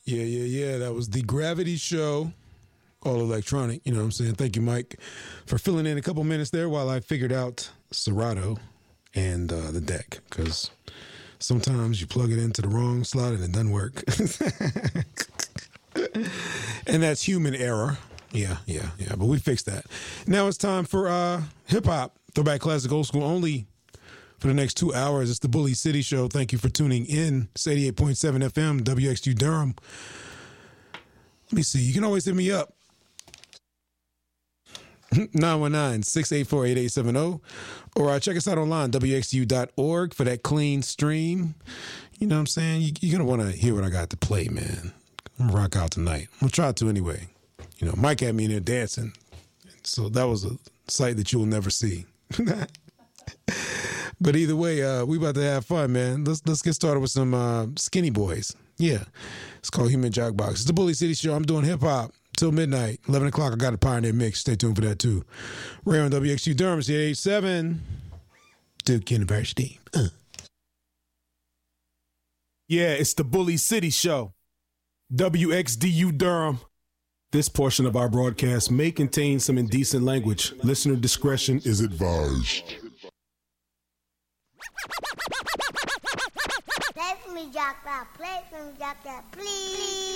Yeah. That was the Gravity Show, all electronic. You know what I'm saying? Thank you, Mike, for filling in a couple minutes there while I figured out Serato and the deck, because sometimes you plug it into the wrong slot and it doesn't work. And that's human error. Yeah. But we fixed that. Now it's time for hip-hop, throwback classic, old school only for the next 2 hours. It's the Bully City Show. Thank you for tuning in. It's 88.7 FM, WXU Durham. Let me see. You can always hit me up. 919-684-8870. Or check us out online, WXU.org, for that clean stream. You know what I'm saying? You're going to want to hear what I got to play, man. I'm going to rock out tonight. I'm going to try to anyway. You know, Mike had me in there dancing. So that was a sight that you will never see. But either way, we about to have fun, man. Let's get started with some Skinny Boys. Yeah. It's called Human Jackbox. It's the Bully City Show. I'm doing hip-hop till midnight. 11 o'clock, I got a Pioneer Mix. Stay tuned for that, too. Ray on WXU Durham, it's 87. Duke University. Yeah, it's the Bully City Show. WXDU Durham. This portion of our broadcast may contain some indecent language. Listener discretion is advised. Play for me, Jack, please.